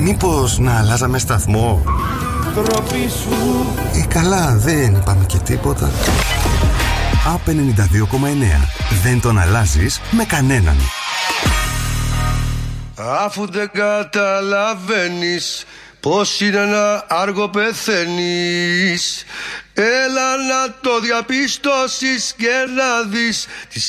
Μήπως να αλλάζαμε σταθμό? Τροπή σου. Καλά, δεν είπαμε και τίποτα. ΑΠ 92,9. Δεν τον αλλάζεις με κανέναν. Αφού δεν καταλαβαίνεις πως είναι ένα άργο πεθαίνεις, έλα να το διαπιστώσεις και να δεις τις